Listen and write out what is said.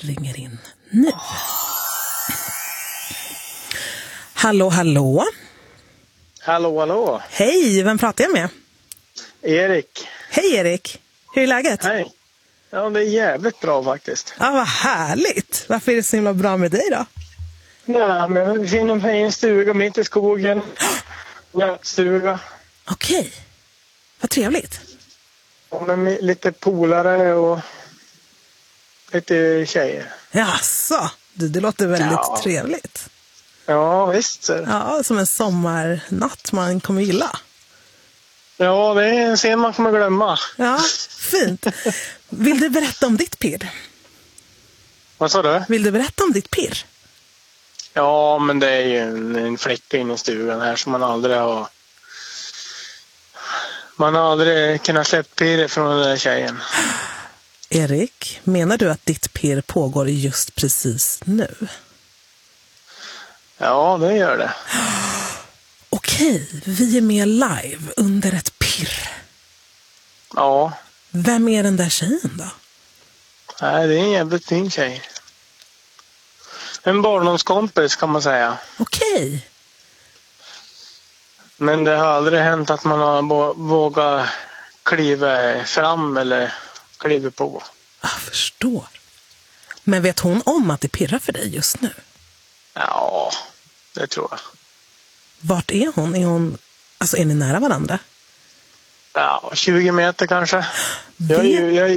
ringer in nu. Hallå, hallå. Hallå, hallå. Hej, vem pratar jag med? Erik. Hej Erik, hur är läget? Hej. Ja, det är jävligt bra faktiskt. Ja, vad härligt. Varför är det så himla bra med dig då? Ja, men vi finner mig i en stuga mitt i skogen. Jaktstuga. Okej, vad trevligt. Och med lite polare och lite tjejer. Jaså, det låter väldigt trevligt. Ja, visst. Ja, som en sommarnatt man kommer gilla. Ja, det är en scen man kommer glömma. Ja, fint. Vill du berätta om ditt pirr? Vad sa du? Vill du berätta om ditt pirr? Ja, men det är ju en flicka inne i stugan här som man har aldrig kunnat släppa pirr från den där tjejen. Erik, menar du att ditt pirr pågår just precis nu? Ja, det gör det. Okej, vi är med live under ett pirr. Ja. Vem är den där tjejen då? Nej, det är en jävligt fin tjej. En barndomskompis kan man säga. Okej. Men det har aldrig hänt att man har vågat kliva fram eller kliva på. Jag förstår. Men vet hon om att det pirrar för dig just nu? Ja, det tror jag. Vart är hon? Alltså, är ni nära varandra? Ja, 20 meter kanske. Jag är